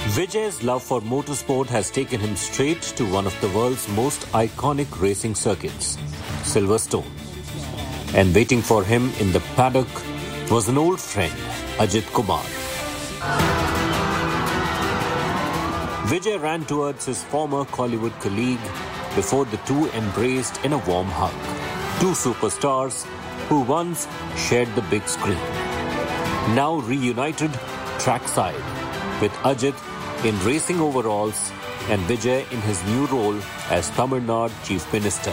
Vijay's love for motorsport has taken him straight to one of the world's most iconic racing circuits, Silverstone. And waiting for him in the paddock was an old friend, Ajit Kumar. Vijay ran towards his former Kollywood colleague before the two embraced in a warm hug. Two superstars who once shared the big screen. Now reunited trackside with Ajit in racing overalls and Vijay in his new role as Tamil Nadu Chief Minister.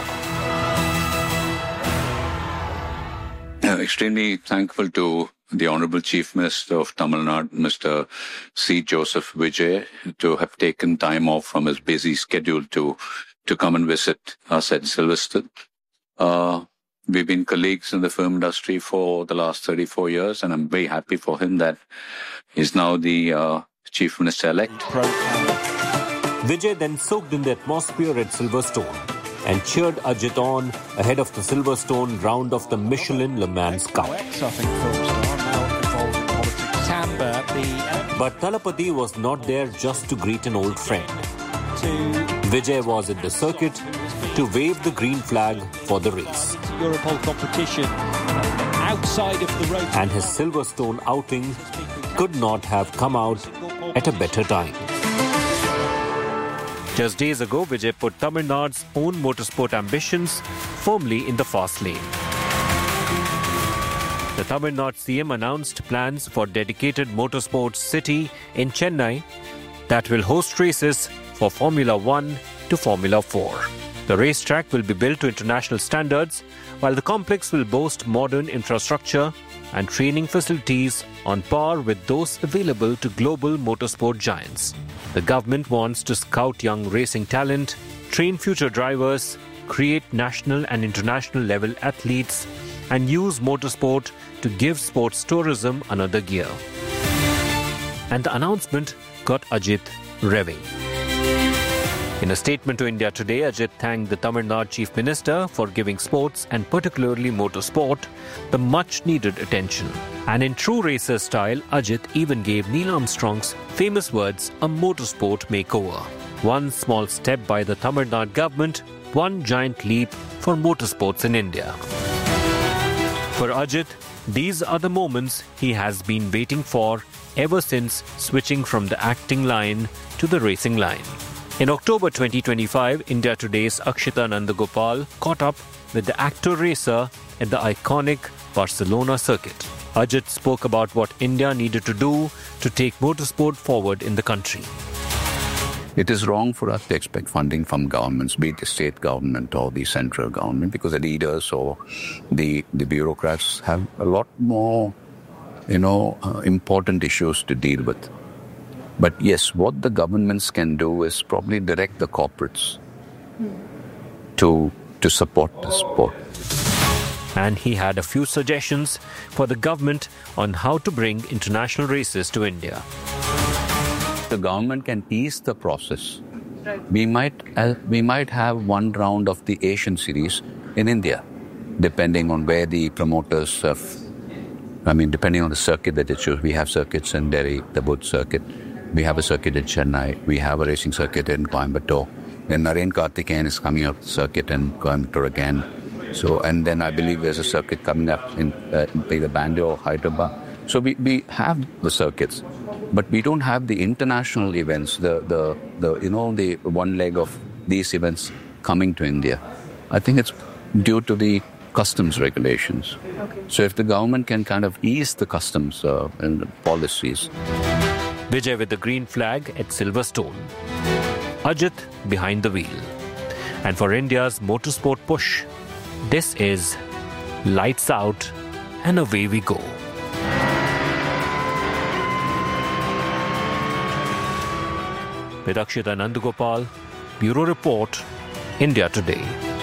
Extremely thankful to the Honourable Chief Minister of Tamil Nadu, Mr. C. Joseph Vijay, to have taken time off from his busy schedule to come and visit us at Silverstone. We've been colleagues in the film industry for the last 34 years, and I'm very happy for him that he's now the Chief Minister-elect. Vijay then soaked in the atmosphere at Silverstone and cheered Ajit on ahead of the Silverstone round of the Michelin Le Mans Cup. But Thalapathy was not there just to greet an old friend. Vijay was at the circuit to wave the green flag for the race. Europol competition outside of the road. And his Silverstone outing could not have come out at a better time. Just days ago, Vijay put Tamil Nadu's own motorsport ambitions firmly in the fast lane. The Tamil Nadu CM announced plans for dedicated motorsports city in Chennai that will host races for Formula 1 to Formula 4. The racetrack will be built to international standards, while the complex will boast modern infrastructure and training facilities on par with those available to global motorsport giants. The government wants to scout young racing talent, train future drivers, create national and international level athletes, and use motorsport to give sports tourism another gear. And the announcement got Ajit revving. In a statement to India Today, Ajit thanked the Tamil Nadu Chief Minister for giving sports and particularly motorsport the much-needed attention. And in true racer style, Ajit even gave Neil Armstrong's famous words, a motorsport makeover. One small step by the Tamil Nadu government, one giant leap for motorsports in India. For Ajit, these are the moments he has been waiting for ever since switching from the acting line to the racing line. In October 2025, India Today's Akshita Nandagopal caught up with the actor-racer at the iconic Barcelona circuit. Ajit spoke about what India needed to do to take motorsport forward in the country. It is wrong for us to expect funding from governments, be it the state government or the central government, because the leaders or the bureaucrats have a lot more, important issues to deal with. But yes, what the governments can do is probably direct the corporates to support the sport. And he had a few suggestions for the government on how to bring international races to India. The government can ease the process. Right. We might have one round of the Asian series in India, depending on where the promoters depending on the circuit that they choose. We have circuits in Delhi, the Buddh circuit. We have a circuit in Chennai. We have a racing circuit in Coimbatore. Then Naren Karthikeyan is coming up circuit in Coimbatore again. So, and then I believe there's a circuit coming up in either Bangalore or Hyderabad. So we have the circuits, but we don't have the international events. The one leg of these events coming to India. I think it's due to the customs regulations. Okay. So if the government can kind of ease the customs and the policies. Vijay with the green flag at Silverstone. Ajit behind the wheel. And for India's motorsport push, this is lights out and away we go. With Akshita Nandagopal, Bureau Report, India Today.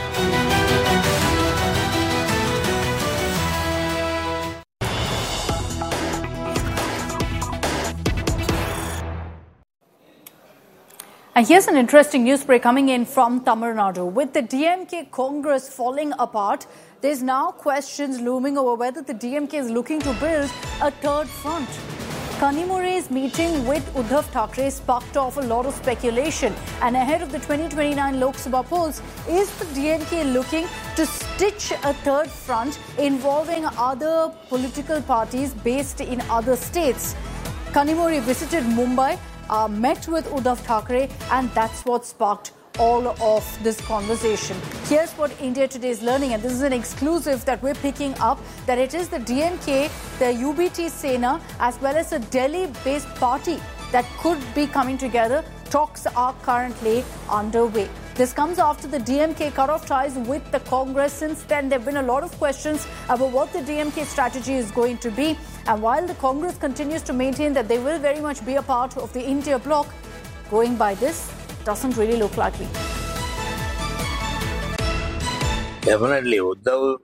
And here's an interesting news break coming in from Tamil Nadu. With the DMK Congress falling apart, there's now questions looming over whether the DMK is looking to build a third front. Kanimuri's meeting with Uddhav Thackeray sparked off a lot of speculation. And ahead of the 2029 Lok Sabha polls, is the DMK looking to stitch a third front involving other political parties based in other states? Kanimuri visited Mumbai, met with Uddhav Thackeray, and that's what sparked all of this conversation. Here's what India Today is learning, and this is an exclusive that we're picking up, that it is the DMK, the UBT Sena, as well as a Delhi-based party that could be coming together. Talks are currently underway. This comes after the DMK cut off ties with the Congress. Since then, there have been a lot of questions about what the DMK strategy is going to be. And while the Congress continues to maintain that they will very much be a part of the India bloc, going by this doesn't really look likely. Definitely, Uddhav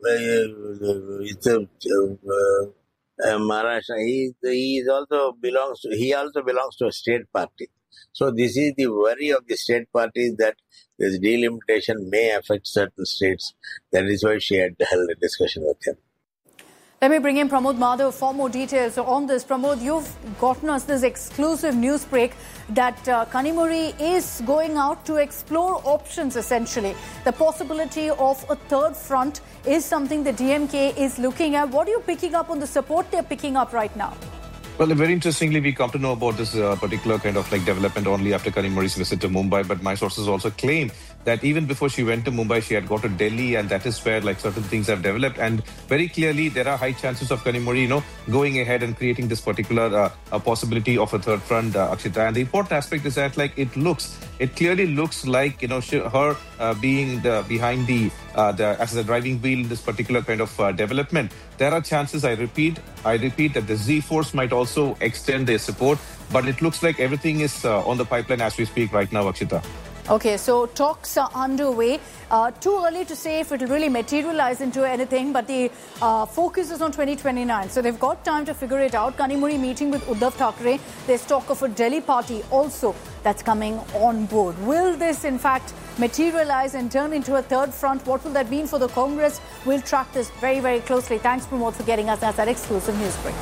Maharashtra. He also belongs to a state party. So this is the worry of the state parties, that this delimitation may affect certain states. That is why she had held a discussion with him. Let me bring in Pramod Madhav for more details on this. Pramod, you've gotten us this exclusive news break that Kanimuri is going out to explore options, essentially. The possibility of a third front is something the DMK is looking at. What are you picking up on the support they're picking up right now? Well, very interestingly, we come to know about this particular kind of development only after Kanimuri's visit to Mumbai. But my sources also claim that even before she went to Mumbai, she had got to Delhi, and that is where certain things have developed. And very clearly, there are high chances of Kanimuri, going ahead and creating this particular possibility of a third front, Akshita. And the important aspect is that, it clearly looks like, her being behind as the driving wheel in this particular kind of development. There are chances, I repeat, that the Z-Force might also extend their support. But it looks like everything is on the pipeline as we speak right now, Akshita. Okay, so talks are underway. Too early to say if it will really materialize into anything, but the focus is on 2029. So they've got time to figure it out. Kanimuri meeting with Uddhav Thackeray. There's talk of a Delhi party also that's coming on board. Will this, in fact, materialize and turn into a third front? What will that mean for the Congress? We'll track this very, very closely. Thanks, Pramod, for getting us that exclusive news break.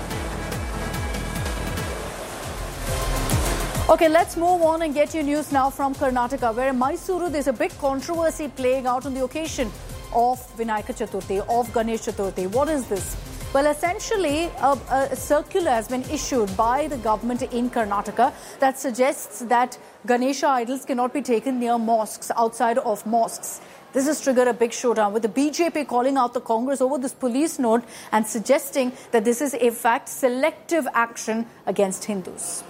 Okay, let's move on and get your news now from Karnataka, where in Mysuru there's a big controversy playing out on the occasion of Vinayaka Chaturthi, of Ganesh Chaturthi. What is this? Well, essentially, a circular has been issued by the government in Karnataka that suggests that Ganesha idols cannot be taken near mosques, outside of mosques. This has triggered a big showdown, with the BJP calling out the Congress over this police note and suggesting that this is, in fact, selective action against Hindus.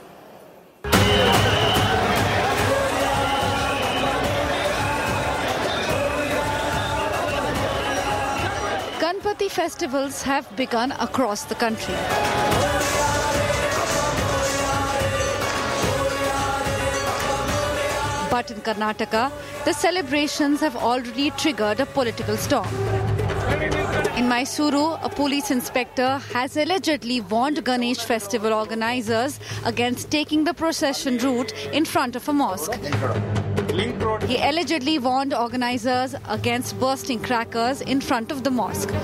Ganpati festivals have begun across the country. But in Karnataka, the celebrations have already triggered a political storm. In Mysuru, a police inspector has allegedly warned Ganesh festival organizers against taking the procession route in front of a mosque. He allegedly warned organizers against bursting crackers in front of the mosque.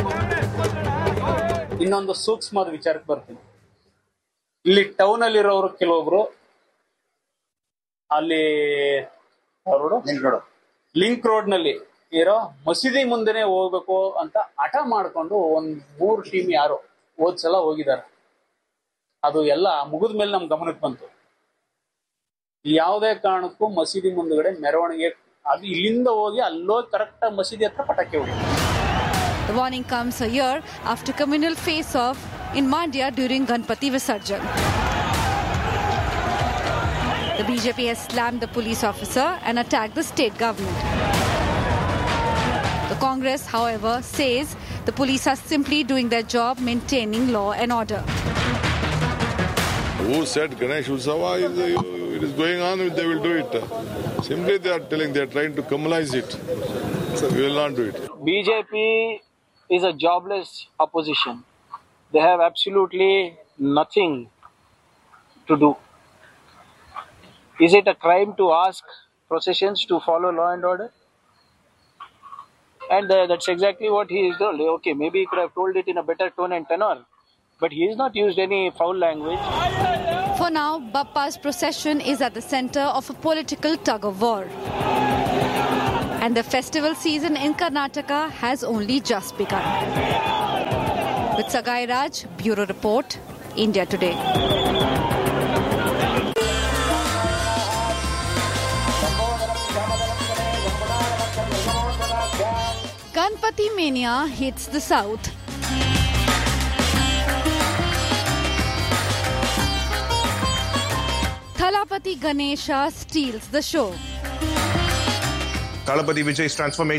ಇನ್ನೊಂದು ಸೂಕ್ಷ್ಮದ ವಿಚಾರಕ್ಕೆ ಬರ್ತೀನಿ. ಇಲ್ಲಿ town ಅಲ್ಲಿ ಇರೋರು ಕೆಲವೊಬ್ರು ಅಲ್ಲಿ link road ನಲ್ಲಿ ಇರೋ ಮಸೀದಿ ಮುಂದೆನೆ ಹೋಗ್ಬೇಕು ಅಂತ ಹಠ ಮಾಡ್ಕೊಂಡು ಒಂದ್ 3 ಟೀಮ್ ಯಾರು ಹೋದ್ಸಲ ಹೋಗಿದ್ದಾರೆ. ಅದು ಎಲ್ಲ ಮುಗಿದ ಮೇಲೆ ನಮ್ ಗಮನಕ್ಕೆ ಬಂತು. ಯಾವುದೇ ಕಾರಣಕ್ಕೂ ಮಸೀದಿ ಮುಂದಗಡೆ ಮೆರವಣಿಗೆ ಅದು ಇಲ್ಲಿಂದ ಹೋಗಿ ಅಲ್ಲೋಗಿ ಕರೆಕ್ಟ್ ಆಗಿ ಮಸೀದಿ ಹತ್ರ ಪಟಾಕಿ ಹೊಡಿ. The warning comes a year after communal face-off in Mandya during Ganpati Visarjan. The BJP has slammed the police officer and attacked the state government. The Congress, however, says the police are simply doing their job maintaining law and order. Who said Ganesh Utsava is going on, they will do it. Simply they are telling, they are trying to communalize it. So we will not do it. BJP is a jobless opposition. They have absolutely nothing to do. Is it a crime to ask processions to follow law and order? And that's exactly what he is told. Okay, maybe he could have told it in a better tone and tenor. but he has not used any foul language. For now, Bappa's procession is at the center of a political tug-of-war. And the festival season in Karnataka has only just begun. With Sagai Raj, Bureau Report, India Today. Ganpati mania hits the south. Thalapathy Ganesha steals the show. Thalapathy Vijay's transformation